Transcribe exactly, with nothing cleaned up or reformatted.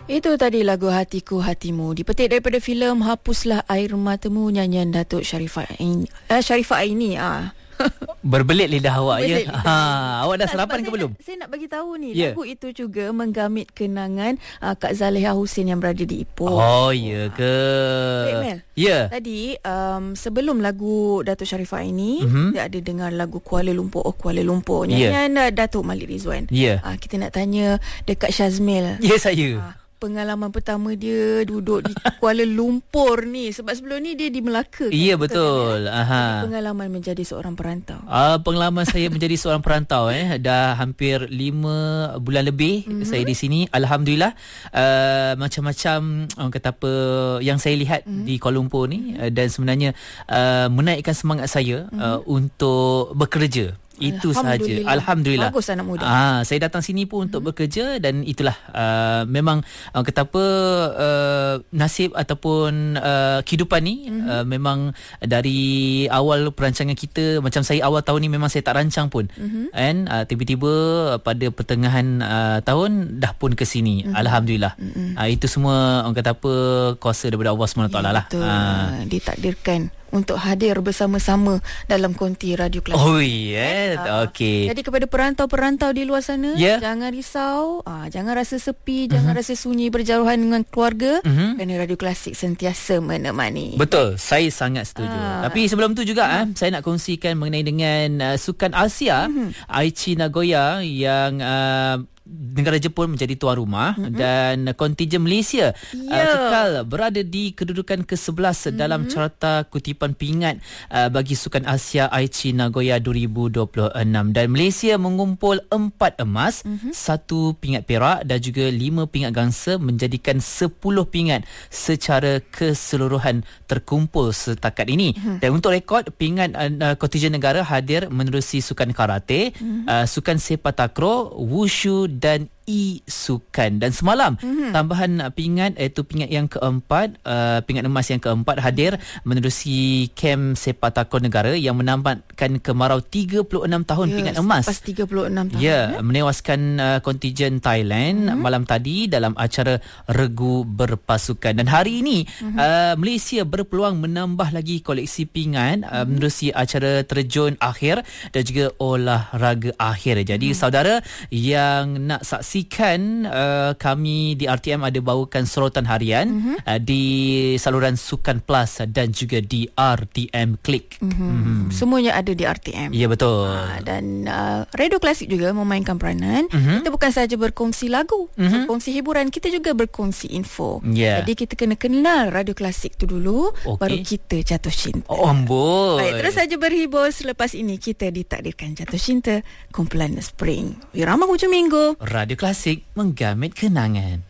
Itu tadi lagu Hatiku Hatimu, dipetik daripada filem Hapuslah Air Matamu, nyanyian Datuk Sharifah Aini. Eh, Sharifah Aini ah. Berbelit lidah awak Berbelit ya. lidah. Ha, awak dah Tak, sarapan sebab ke saya belum? Nak, saya nak bagi tahu ni, Yeah. lagu itu juga menggamit kenangan uh, Kak Zaleha Hussein yang berada di Ipoh. Oh, ya ke? Baik, Mel. Ya. Tadi um, sebelum lagu Datuk Sharifah ini, Mhm. dia ada dengar lagu Kuala Lumpur, oh Kuala Lumpur, Ya. nyanyian uh, Datuk Malik Rizwan. Ya. Uh, kita nak tanya dekat Syazmil. Ya, saya. Uh, pengalaman pertama dia duduk di Kuala Lumpur ni, sebab sebelum ni dia di Melaka kan? Ya, betul. Kan? Aha. Jadi pengalaman menjadi seorang perantau. Uh, pengalaman saya menjadi seorang perantau eh dah hampir lima bulan lebih mm-hmm. saya di sini. Alhamdulillah, uh, macam-macam orang kata apa yang saya lihat mm-hmm. di Kuala Lumpur ni, uh, dan sebenarnya uh, menaikkan semangat saya mm-hmm. uh, untuk bekerja. Itu sahaja. Alhamdulillah. Bagus anak muda. Ah, saya datang sini pun untuk hmm. bekerja, dan itulah uh, memang uh, kata apa uh, nasib ataupun uh, kehidupan ni hmm. uh, memang dari awal perancangan kita, macam saya awal tahun ni memang saya tak rancang pun. Hmm. And uh, tiba-tiba pada pertengahan uh, tahun dah pun ke sini. Hmm. Alhamdulillah. Hmm. Uh, itu semua orang kata apa kuasa daripada Allah subhanahu wa taala lah. Betul. Uh. Ditakdirkan untuk hadir bersama-sama dalam konti Radio Kelas. Oh yes, uh, okey. Jadi kepada perantau-perantau di luar sana, yeah. jangan risau, uh, jangan rasa sepi, uh-huh. jangan rasa sunyi berjauhan dengan keluarga, uh-huh. kerana Radio Klasik sentiasa menemani. Betul, saya sangat setuju. Uh. Tapi sebelum tu juga uh. eh, saya nak kongsikan mengenai dengan uh, Sukan Asia uh-huh. Aichi Nagoya yang uh, negara Jepun menjadi tuan rumah, mm-hmm. dan kontijen Malaysia yeah. uh, kekal berada di kedudukan ke sebelas mm-hmm. dalam carta kutipan pingat uh, bagi Sukan Asia Aichi Nagoya dua ribu dua puluh enam, dan Malaysia mengumpul empat emas, mm-hmm. satu pingat perak dan juga lima pingat gangsa, menjadikan sepuluh pingat secara keseluruhan terkumpul setakat ini. Mm-hmm. Dan untuk rekod, pingat uh, kontijen negara hadir menerusi sukan karate, mm-hmm. uh, sukan sepak takraw, wushu dan e-sukan. Dan semalam mm-hmm. tambahan pingat, iaitu pingat yang keempat, uh, pingat emas yang keempat hadir menerusi kem sepak takraw negara yang menambahkan kemarau tiga puluh enam tahun yes, pingat emas. Lepas tiga puluh enam tahun. Ya, yeah, menewaskan uh, kontijen Thailand mm-hmm. malam tadi dalam acara regu berpasukan. Dan hari ini mm-hmm. uh, Malaysia berpeluang menambah lagi koleksi pingat uh, mm-hmm. menerusi acara terjun akhir dan juga olahraga akhir. Jadi mm-hmm. saudara yang nak saksi Kan uh, kami di R T M ada bawakan sorotan harian mm-hmm. uh, di saluran Sukan Plus dan juga di R T M Click. Mm-hmm. Mm-hmm. Semuanya ada di R T M. Ya, betul. Uh, dan uh, Radio Klasik juga memainkan peranan. Mm-hmm. Kita bukan sahaja berkongsi lagu, mm-hmm. berkongsi hiburan, kita juga berkongsi info. Yeah. Jadi kita kena kenal Radio Klasik tu dulu, okay. baru kita jatuh cinta. Oh, amboi. Baik, terus saja berhibur. Selepas ini kita ditakdirkan jatuh cinta, kumpulan Spring. Wirama hujung minggu. Radio Klasik menggamit kenangan.